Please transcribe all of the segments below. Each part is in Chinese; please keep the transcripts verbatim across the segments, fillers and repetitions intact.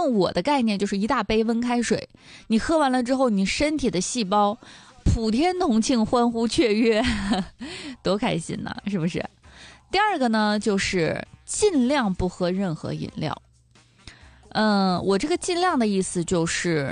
正我的概念就是一大杯温开水，你喝完了之后，你身体的细胞普天同庆，欢呼雀跃，多开心呢，是不是？第二个呢，就是尽量不喝任何饮料。嗯，我这个尽量的意思就是，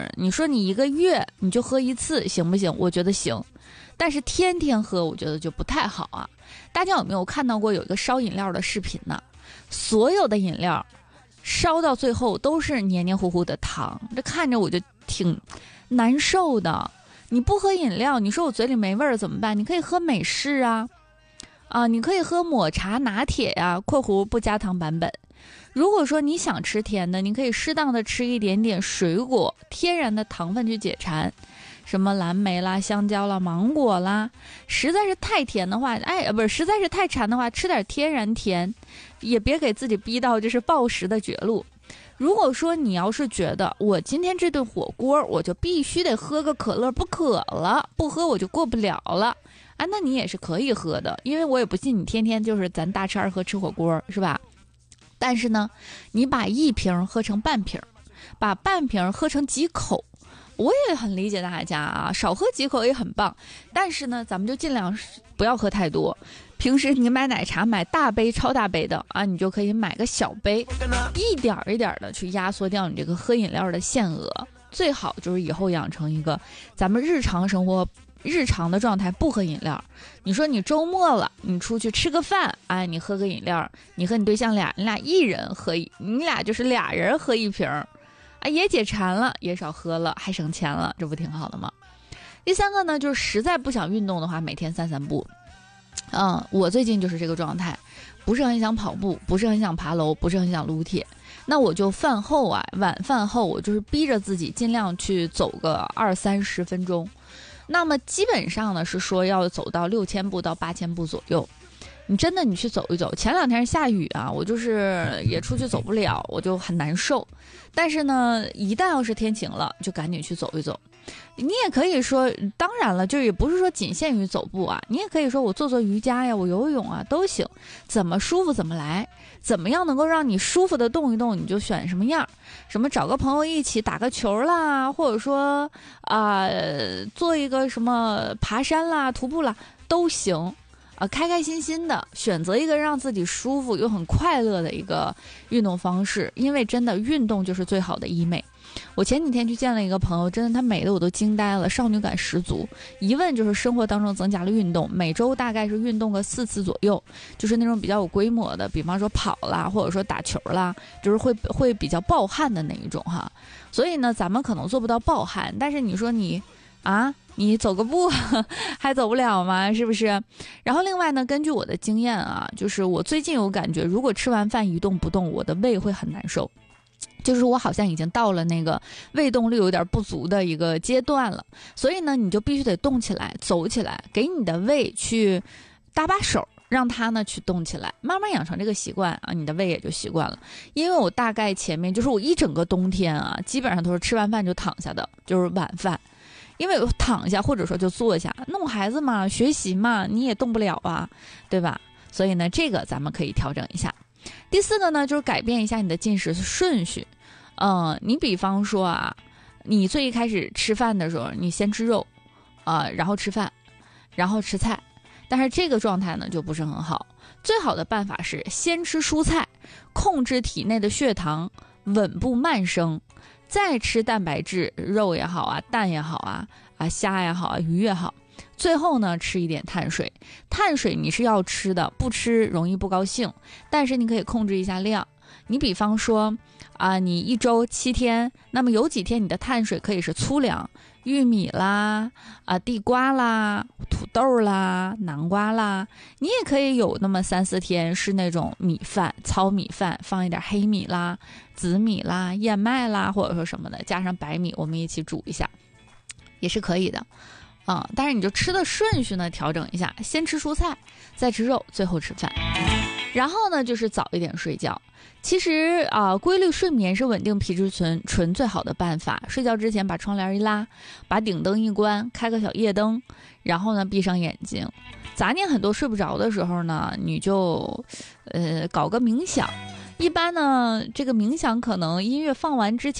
你说你一个月你就喝一次行不行？我觉得行，但是天天喝我觉得就不太好啊。大家有没有看到过有一个烧饮料的视频呢？所有的饮料烧到最后都是黏黏糊糊的糖，这看着我就挺难受的。你不喝饮料，你说我嘴里没味儿怎么办？你可以喝美式啊，啊，你可以喝抹茶拿铁呀、啊（括弧不加糖版本）。如果说你想吃甜的，你可以适当的吃一点点水果，天然的糖分去解馋，什么蓝莓啦、香蕉啦、芒果啦。实在是太甜的话，哎，不是，实在是太馋的话，吃点天然甜，也别给自己逼到就是暴食的绝路。如果说你要是觉得我今天这顿火锅我就必须得喝个可乐不渴了，不喝我就过不了了啊，那你也是可以喝的，因为我也不信你天天就是咱大吃二喝吃火锅，是吧？但是呢，你把一瓶喝成半瓶，把半瓶喝成几口，我也很理解大家啊，少喝几口也很棒。但是呢，咱们就尽量不要喝太多。平时你买奶茶买大杯超大杯的啊，你就可以买个小杯，一点一点的去压缩掉你这个喝饮料的限额。最好就是以后养成一个咱们日常生活日常的状态不喝饮料。你说你周末了，你出去吃个饭，哎，你喝个饮料，你和你对象俩，你俩一人喝一，你俩就是俩人喝一瓶，啊，也解馋了，也少喝了，还省钱了，这不挺好的吗？第三个呢，就是实在不想运动的话，每天散散步。嗯，我最近就是这个状态，不是很想跑步，不是很想爬楼，不是很想撸铁。那我就饭后啊，晚饭后我就是逼着自己尽量去走个二三十分钟。那么基本上呢是说要走到六千步到八千步左右。你真的你去走一走，前两天下雨啊，我就是也出去走不了，我就很难受。但是呢，一旦要是天晴了，就赶紧去走一走。你也可以说，当然了，就也不是说仅限于走步啊，你也可以说我做做瑜伽呀，我游泳啊都行，怎么舒服怎么来，怎么样能够让你舒服的动一动，你就选什么样。什么找个朋友一起打个球啦，或者说啊、呃、做一个什么爬山啦、徒步啦都行。啊，开开心心的选择一个让自己舒服又很快乐的一个运动方式，因为真的运动就是最好的医美。我前几天去见了一个朋友，真的她美的我都惊呆了，少女感十足。一问就是生活当中增加了运动，每周大概是运动个四次左右，就是那种比较有规模的，比方说跑啦，或者说打球啦，就是会会比较暴汗的那一种哈。所以呢，咱们可能做不到暴汗，但是你说你啊，你走个步还走不了吗？是不是？然后另外呢，根据我的经验啊，就是我最近有感觉，如果吃完饭一动不动，我的胃会很难受。就是我好像已经到了那个胃动力有点不足的一个阶段了，所以呢，你就必须得动起来，走起来，给你的胃去搭把手，让它呢去动起来，慢慢养成这个习惯啊，你的胃也就习惯了。因为我大概前面就是我一整个冬天啊，基本上都是吃完饭就躺下的，就是晚饭。因为躺下或者说就坐下，弄孩子嘛，学习嘛，你也动不了啊，对吧？所以呢，这个咱们可以调整一下。第四个呢，就是改变一下你的进食顺序。嗯，你比方说啊，你最一开始吃饭的时候，你先吃肉，啊、呃，然后吃饭，然后吃菜，但是这个状态呢就不是很好。最好的办法是先吃蔬菜，控制体内的血糖，稳步慢升。再吃蛋白质，肉也好啊，蛋也好啊，啊虾也好啊，鱼也好，最后呢吃一点碳水。碳水你是要吃的，不吃容易不高兴，但是你可以控制一下量。你比方说啊，你一周七天，那么有几天你的碳水可以是粗粮，玉米啦，啊地瓜啦，土豆啦，南瓜啦。你也可以有那么三四天是那种米饭，糙米饭，放一点黑米啦、紫米啦、燕麦啦，或者说什么的，加上白米，我们一起煮一下，也是可以的。啊、嗯，但是你就吃的顺序呢调整一下，先吃蔬菜，再吃肉，最后吃饭。然后呢，就是早一点睡觉。其实啊、呃，规律睡眠是稳定皮质醇醇最好的办法。睡觉之前把窗帘一拉，把顶灯一关，开个小夜灯，然后呢闭上眼睛。杂念很多睡不着的时候呢，你就呃搞个冥想。一般呢，这个冥想可能音乐放完之前。